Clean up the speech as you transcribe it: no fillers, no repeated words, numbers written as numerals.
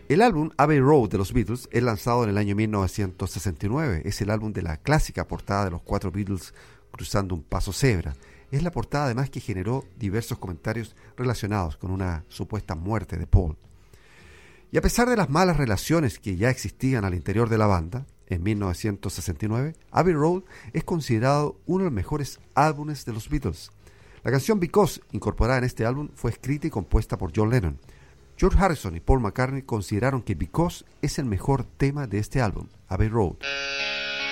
El álbum Abbey Road de los Beatles es lanzado en el año 1969. Es el álbum de la clásica portada de los 4 Beatles cruzando un paso cebra. Es la portada además que generó diversos comentarios relacionados con una supuesta muerte de Paul. Y a pesar de las malas relaciones que ya existían al interior de la banda, en 1969, Abbey Road es considerado uno de los mejores álbumes de los Beatles. La canción Because, incorporada en este álbum, fue escrita y compuesta por John Lennon. George Harrison y Paul McCartney consideraron que Because es el mejor tema de este álbum, Abbey Road.